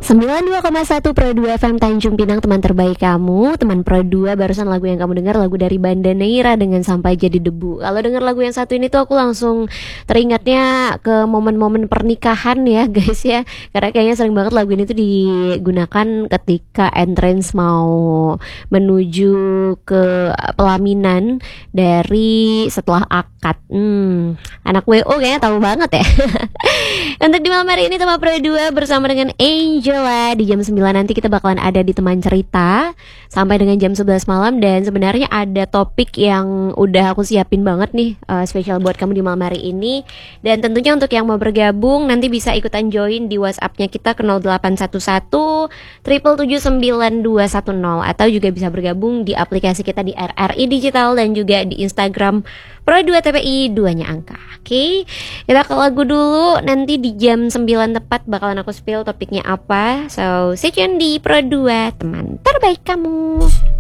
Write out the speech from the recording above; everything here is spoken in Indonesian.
92,1 Pro 2 FM Tanjung Pinang, teman terbaik kamu. Teman Pro 2, barusan lagu yang kamu dengar lagu dari Banda Neira dengan Sampai Jadi Debu. Kalau dengar lagu yang satu ini tuh aku langsung teringatnya ke momen-momen pernikahan ya guys ya. Karena kayaknya sering banget lagu ini tuh digunakan ketika entrance mau menuju ke pelaminan dari setelah akad. Anak WO kayaknya tahu banget ya. Untuk di malam hari ini teman Pro 2 bersama dengan Angela. Di jam 9 nanti kita bakalan ada di teman cerita sampai dengan jam 11 malam. Dan sebenarnya ada topik yang udah aku siapin banget nih, spesial buat kamu di malam hari ini. Dan tentunya untuk yang mau bergabung nanti bisa ikutan join di WhatsApp-nya kita ke 0811 7779210, atau juga bisa bergabung di aplikasi kita di RRI Digital dan juga di Instagram Pro 2 TPI 2-nya angka. Oke, kita ke lagu dulu. Nanti di jam 9 tepat bakalan aku spill topiknya apa. So, stay tune di Pro 2, teman terbaik kamu.